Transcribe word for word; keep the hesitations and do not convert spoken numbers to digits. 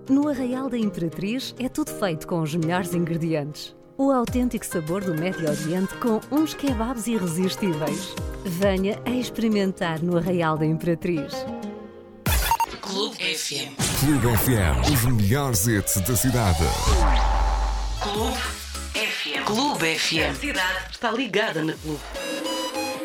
No Arraial da Imperatriz é tudo feito com os melhores ingredientes. O autêntico sabor do Médio Oriente com uns kebabs irresistíveis. Venha a experimentar no Arraial da Imperatriz. Clube F M. Clube F M, os melhores hits da cidade. Clube F M. Clube F M. A cidade está ligada na Clube.